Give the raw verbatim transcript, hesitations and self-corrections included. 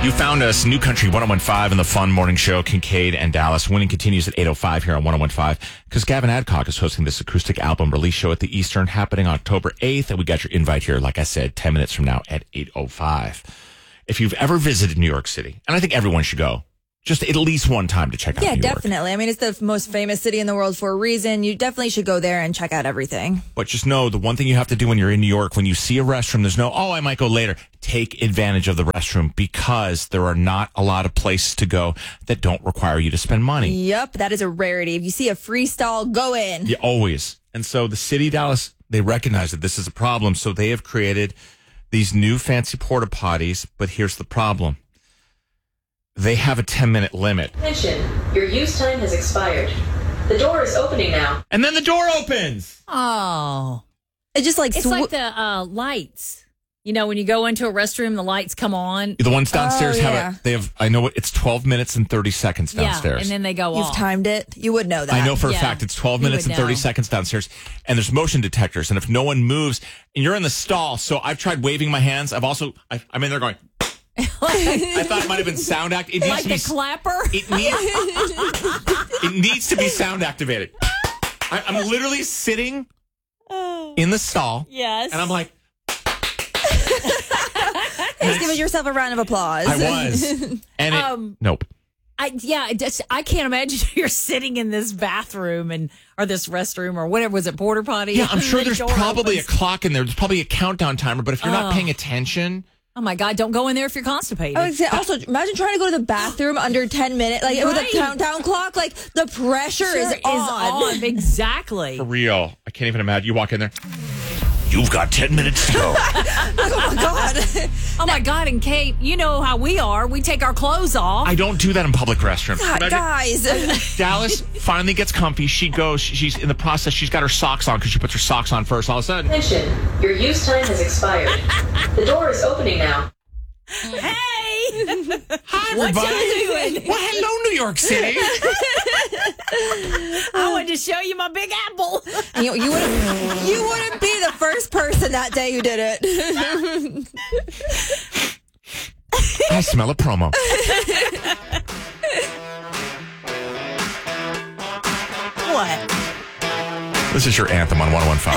You found us, New Country one oh one five in the fun morning show, Kincaid and Dallas. Winning continues at eight oh five here on one oh one five because Gavin Adcock is hosting this acoustic album release show at the Eastern happening October eighth. And we got your invite here, like I said, ten minutes from now at eight oh five. If you've ever visited New York City, and I think everyone should go, just at least one time to check out yeah, New York. Yeah, definitely. I mean, it's the most famous city in the world for a reason. You definitely should go there and check out everything. But just know the one thing you have to do when you're in New York, when you see a restroom, there's no, oh, I might go later. Take advantage of the restroom because there are not a lot of places to go that don't require you to spend money. Yep, that is a rarity. If you see a free stall, go in. Yeah, always. And so the city of Dallas, they recognize that this is a problem. So they have created these new fancy porta potties. But here's the problem. They have a ten-minute limit. Attention, your use time has expired. The door is opening now. And then the door opens. Oh. It's just like... It's sw- like the uh, lights. You know, when you go into a restroom, the lights come on. The ones downstairs Oh, have yeah. a, they have, I know what, it's twelve minutes and thirty seconds downstairs. Yeah, and then they go You've off. timed it. You would know that. I know for a Yeah. fact it's twelve You minutes would and thirty know. seconds downstairs, and there's motion detectors. And if no one moves, and you're in the stall, so I've tried waving my hands. I've also, I, I'm in there going, I thought it might have been sound act. It needs Like to be, the clapper? It needs, it needs to be sound activated. I, I'm literally sitting in the stall, Yes. and I'm like, Just give yourself a round of applause. I was, and it, Um, nope. I, yeah, it just, I can't imagine you're sitting in this bathroom and or this restroom or whatever. Was it porta potty? Yeah, I'm sure The there's door probably opens. a clock in there. There's probably a countdown timer, but if you're not Oh. paying attention. Oh my God! Don't go in there if you're constipated. I would say also, imagine trying to go to the bathroom under ten minutes, like with Right. a countdown clock. Like the pressure Sure is, on. on. Exactly. For real. I can't even imagine. You walk in there. You've got ten minutes to go. Oh my God. Oh my God! And Kate, you know how we are. We take our clothes off. I don't do that in public restrooms. God, Imagine- guys. Dallas finally gets comfy. She goes. She's in the process. She's got her socks on because she puts her socks on first. All of a sudden, Attention, your use time has expired. The door is opening now. Hey! hi What everybody. y'all doing? Well, hello, New York City. I wanted to show you my Big Apple. you, you wouldn't. You wouldn't be the first person that day who did it. I smell a promo. What? This is your anthem on one oh one five.